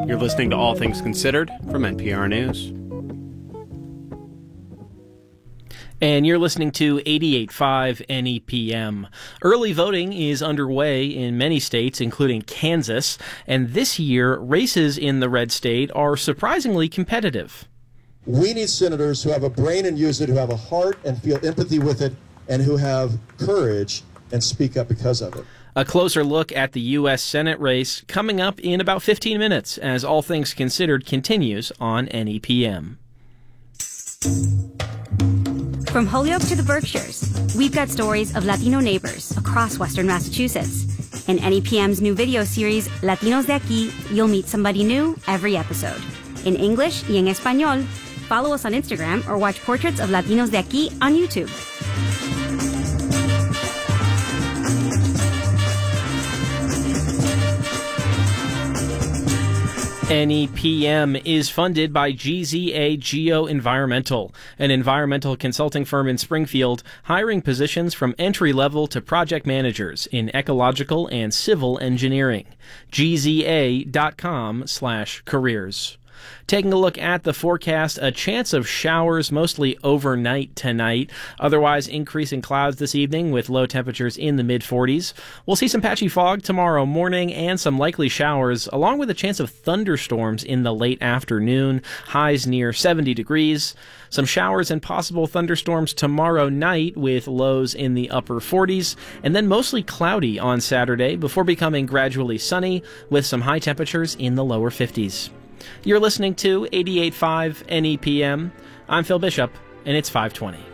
You're listening to All Things Considered from NPR News. And you're listening to 88.5 NEPM. Early voting is underway in many states, including Kansas, and this year, races in the red state are surprisingly competitive. We need senators who have a brain and use it, who have a heart and feel empathy with it, and who have courage and speak up because of it. A closer look at the U.S. Senate race coming up in about 15 minutes as All Things Considered continues on NEPM. From Holyoke to the Berkshires, we've got stories of Latino neighbors across Western Massachusetts. In NEPM's new video series, Latinos de Aquí, you'll meet somebody new every episode. In English y en Español, follow us on Instagram or watch Portraits of Latinos de Aquí on YouTube. NEPM is funded by GZA Geo-Environmental, an environmental consulting firm in Springfield, hiring positions from entry-level to project managers in ecological and civil engineering. gza.com/careers. Taking a look at the forecast, a chance of showers mostly overnight tonight. Otherwise, increasing clouds this evening with low temperatures in the mid-40s. We'll see some patchy fog tomorrow morning and some likely showers, along with a chance of thunderstorms in the late afternoon. Highs near 70 degrees. Some showers and possible thunderstorms tomorrow night with lows in the upper 40s. And then mostly cloudy on Saturday before becoming gradually sunny with some high temperatures in the lower 50s. You're listening to 88.5 NEPM. I'm Phil Bishop, and it's 5:20.